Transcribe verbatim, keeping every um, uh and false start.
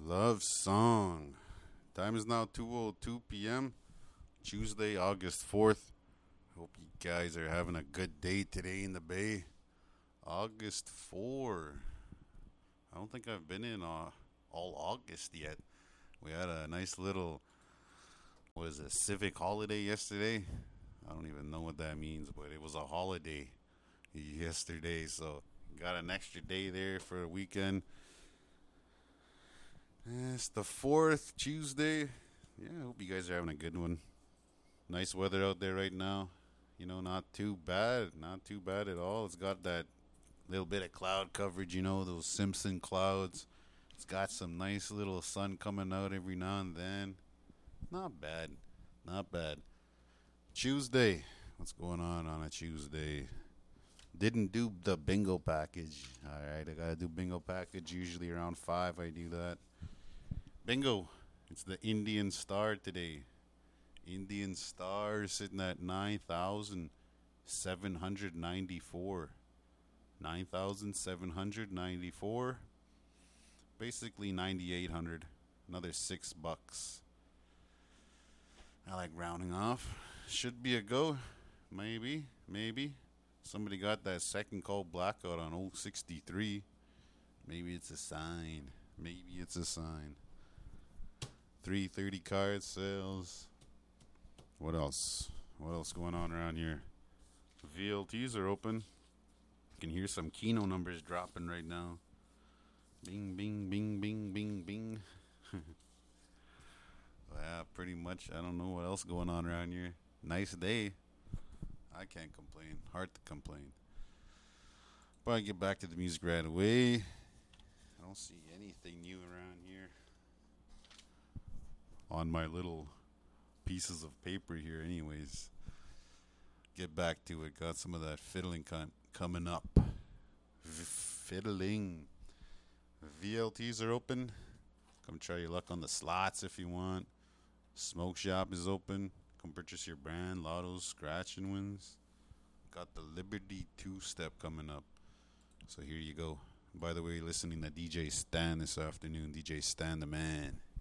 Love song. Time is now two oh two p.m. Tuesday, August fourth. Hope you guys are having a good day today in the Bay. August fourth. I don't think I've been in uh, all August yet. We had a nice little, what is it, civic holiday yesterday. I don't even know what that means, but it was a holiday yesterday, so got an extra day there for a weekend. It's the fourth, Tuesday. Yeah, I hope you guys are having a good one. Nice weather out there right now. You know, not too bad. Not too bad at all. It's got that little bit of cloud coverage, you know, those Simpson clouds. It's got some nice little sun coming out every now and then. Not bad. Not bad. Tuesday. What's going on on a Tuesday? Didn't do the bingo package. Alright, I gotta do bingo package. Usually around five I do that. Bingo. It's the Indian Star today. Indian Star sitting at nine thousand seven hundred ninety-four. nine thousand seven hundred ninety-four. Basically ninety-eight hundred. Another six bucks. I like rounding off. Should be a go. Maybe. Maybe. Somebody got that second call blackout on old sixty-three. Maybe it's a sign. Maybe it's a sign. three thirty card sales. What else? What else going on around here? V L Ts are open. You can hear some Keno numbers dropping right now. Bing, bing, bing, bing, bing, bing. Yeah, pretty much. I don't know what else going on around here. Nice day. I can't complain. Hard to complain. But I get back to the music right away. I don't see anything new around here. On my little pieces of paper here, anyways. Get back to it. Got some of that fiddling con- coming up. V- fiddling. V L Ts are open. Come try your luck on the slots if you want. Smoke shop is open. Come purchase your brand, lottos, scratch and wins. Got the Liberty two-step coming up. So here you go. By the way, listening to D J Stan this afternoon. D J Stan the man.